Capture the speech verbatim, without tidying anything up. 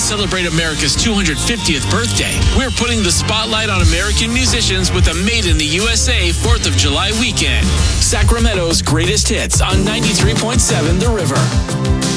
celebrate America's two hundred fiftieth birthday, we're putting the spotlight on American musicians with a Made in the U S A fourth of July weekend. Sacramento's greatest hits on ninety-three point seven The River.